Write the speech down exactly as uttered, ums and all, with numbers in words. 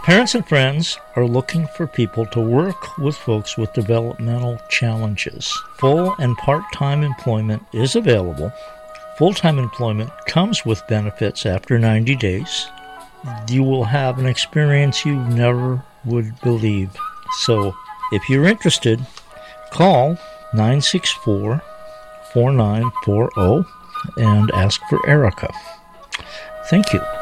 Parents and friends are looking for people to work with folks with developmental challenges. Full and part-time employment is available. Full-time employment comes with benefits after ninety days. You will have an experience you never would believe. So if you're interested, call nine six four, four nine four zero and ask for Erica. Thank you.